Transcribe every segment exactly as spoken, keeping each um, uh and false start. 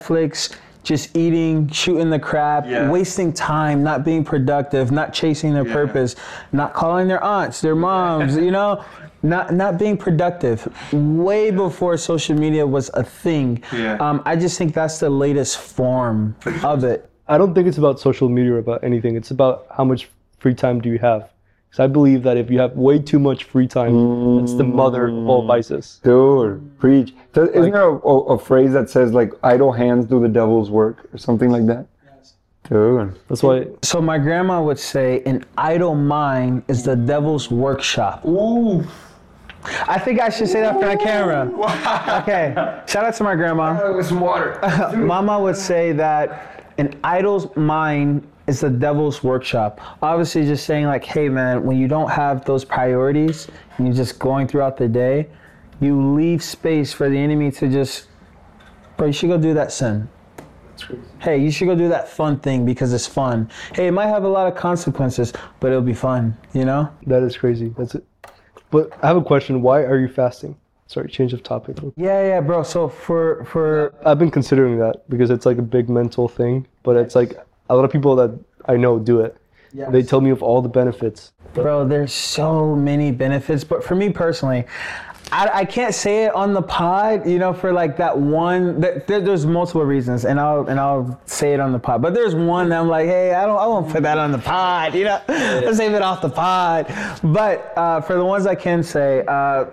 Netflix, just eating, shooting the crap, Yeah. wasting time, not being productive, not chasing their Yeah. purpose, not calling their aunts, their moms, you know, not not being productive. Way before social media was a thing. Yeah. Um, I just think that's the latest form of it. I don't think it's about social media or about anything. It's about how much free time do you have. Because I believe that if you have way too much free time, that's the mother of all vices. Dude, preach. So isn't there a, a, a phrase that says like idle hands do the devil's work or something like that? Dude. That's why So my grandma would say, an idle mind is the devil's workshop. Ooh. I think I should say that for the camera. Okay, shout out to my grandma. With some water. Mama would say that an idle's mind is the devil's workshop. Obviously just saying like, hey man, when you don't have those priorities and you're just going throughout the day, you leave space for the enemy to just, bro, you should go do that sin. Hey, you should go do that fun thing because it's fun. Hey, it might have a lot of consequences, but it'll be fun, you know? that is crazy. That's it. But I have a question. Why are you fasting? Sorry, change of topic. Yeah, yeah, bro. So for, for, I've been considering that because it's like a big mental thing, but it's like a lot of people that I know do it. Yes. They tell me of all the benefits. bro, there's so many benefits, but for me personally, I, I can't say it on the pod, you know, for like that one. There, there's multiple reasons, and I'll and I'll say it on the pod. But there's one that I'm like, hey, I don't, I won't put that on the pod, you know. Let's save it off the pod. But uh, for the ones I can say, uh,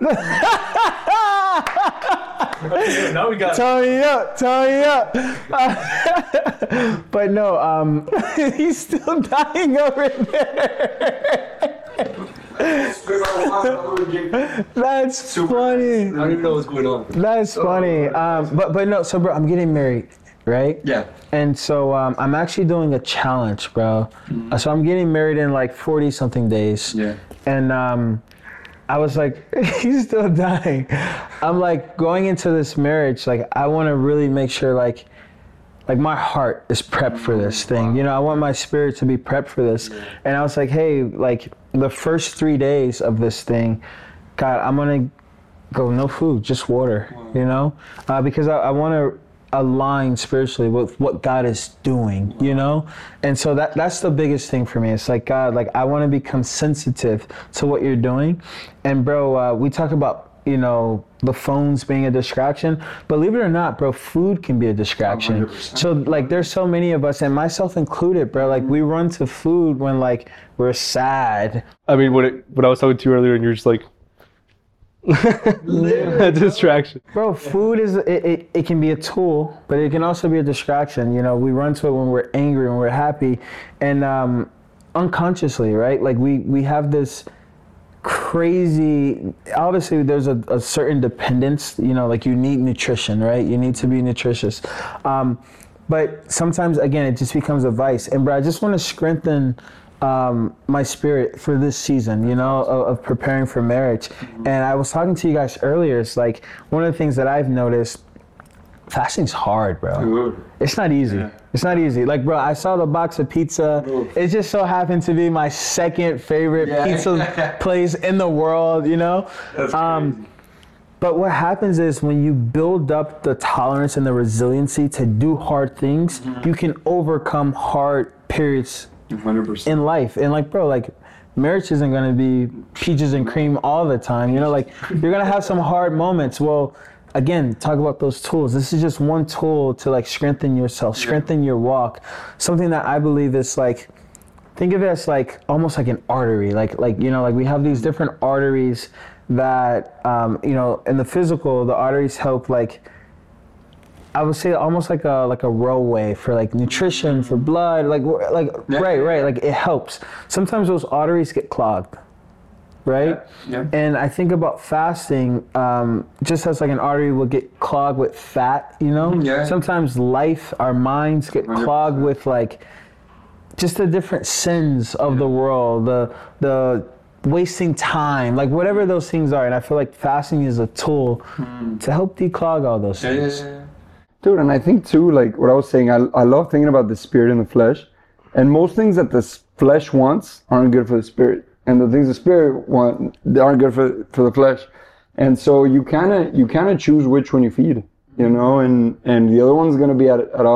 Now we got. Tony up, Tony up. Uh, but no, um, he's still dying over there. That's funny. I don't even know what's going on. That's funny. Um, but but no, so bro, I'm getting married, right? Yeah. And so um, I'm actually doing a challenge, bro. Uh, so I'm getting married in like forty something days. Yeah. And um, I was like, he's still dying. I'm like going into this marriage, like I want to really make sure like, like my heart is prepped for this thing. You know, I want my spirit to be prepped for this. And I was like, hey, like the first three days of this thing, God, I'm gonna go no food, just water, you know? Uh, because I, I wanna align spiritually with what God is doing, you know? And so that that's the biggest thing for me. It's like, God, like I wanna become sensitive to what you're doing. And bro, uh, we talk about, you know, the phones being a distraction. Believe it or not, bro, food can be a distraction. one hundred percent. So like there's so many of us, and myself included, bro, like we run to food when like we're sad. I mean, when it, when I was talking to you earlier, and you're just like, a distraction. Bro, food is, it, it, it can be a tool, but it can also be a distraction. You know, we run to it when we're angry, when we're happy, and um, unconsciously, right? Like we, we have this crazy, obviously there's a, a certain dependence, you know, like you need nutrition, right? You need to be nutritious. Um, but sometimes, again, it just becomes a vice. And bro, I just want to strengthen um, my spirit for this season, you know, of, of preparing for marriage. Mm-hmm. And I was talking to you guys earlier, it's like, one of the things that I've noticed, fasting's hard, bro. Dude. It's not easy. Yeah. It's not easy. Like, bro, I saw the box of pizza. Oof. It just so happened to be my second favorite Yeah. pizza place in the world, you know? That's Um, crazy. But what happens is when you build up the tolerance and the resiliency to do hard things, Mm-hmm. you can overcome hard periods one hundred percent. in life. And like, bro, like marriage isn't gonna be peaches and cream all the time, you know? Like, you're gonna have some hard moments. Well, again, talk about those tools. This is just one tool to like strengthen yourself, strengthen your walk. Something that I believe is like, think of it as like almost like an artery. Like, like you know, like we have these different arteries that, um, you know, in the physical, the arteries help like, I would say almost like a like a roadway for like nutrition, for blood, like like Yeah. right, right, like it helps. Sometimes those arteries get clogged, right? Yeah. And I think about fasting, um, just as like an artery will get clogged with fat, you know? Yeah. Sometimes life, our minds get one hundred clogged percent. with like just the different sins of the world, the the wasting time, like whatever those things are. And I feel like fasting is a tool to help declog all those Yeah, yeah, things. yeah. Dude, and I think too, like what I was saying, I, I love thinking about the spirit and the flesh. And most things that the s- flesh wants aren't good for the spirit. And the things the spirit want, they aren't good for, for the flesh. And so you kind of you kind of choose which one you feed. you know, and and the other one's gonna be at at